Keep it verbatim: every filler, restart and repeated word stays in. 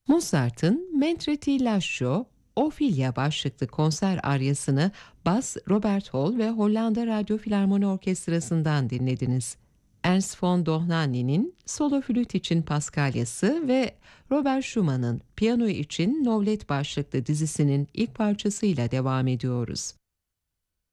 Mozart'ın Mentre ti lascio, Ophelia başlıklı konser aryasını Bas Robert Hall ve Hollanda Radyo Filarmoni Orkestrası'ndan dinlediniz. Ernst von Dohnanyi'nin solo flüt için Paskalyası ve Robert Schumann'ın piyano için Novlet başlıklı dizisinin ilk parçasıyla devam ediyoruz.